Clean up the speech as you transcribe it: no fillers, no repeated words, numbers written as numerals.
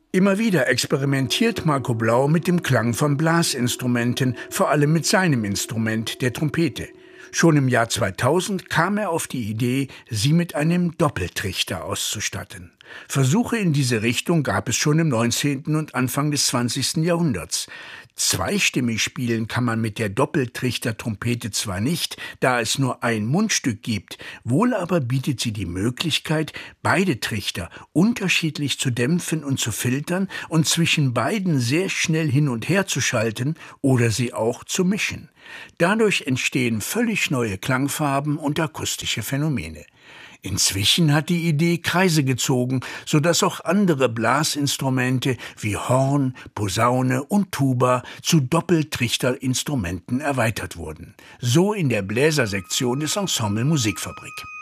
Immer wieder experimentiert Marco Blau mit dem Klang von Blasinstrumenten, vor allem mit seinem Instrument, der Trompete. Schon im Jahr 2000 kam er auf die Idee, sie mit einem Doppeltrichter auszustatten. Versuche in diese Richtung gab es schon im 19. und Anfang des 20. Jahrhunderts. Zweistimmig spielen kann man mit der Doppeltrichter-Trompete zwar nicht, da es nur ein Mundstück gibt, wohl aber bietet sie die Möglichkeit, beide Trichter unterschiedlich zu dämpfen und zu filtern und zwischen beiden sehr schnell hin und her zu schalten oder sie auch zu mischen. Dadurch entstehen völlig neue Klangfarben und akustische Phänomene. Inzwischen hat die Idee Kreise gezogen, sodass auch andere Blasinstrumente wie Horn, Posaune und Tuba zu Doppeltrichterinstrumenten erweitert wurden. So in der Bläsersektion des Ensemble Musikfabrik.